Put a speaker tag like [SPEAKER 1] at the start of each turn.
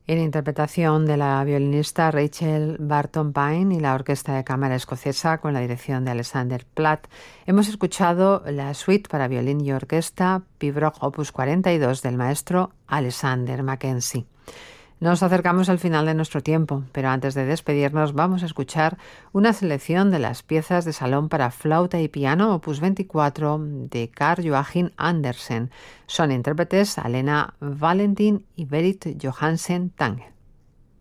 [SPEAKER 1] En interpretación de la violinista Rachel Barton Pine y la Orquesta de Cámara Escocesa con la dirección de Alexander Platt, hemos escuchado la suite para violín y orquesta Pibroch Opus 42 del maestro Alexander Mackenzie. Nos acercamos al final de nuestro tiempo, pero antes de despedirnos vamos a escuchar una selección de las piezas de salón para flauta y piano Opus 24 de Carl Joachim Andersen. Son intérpretes Alena Valentin y Berit Johansen Tange.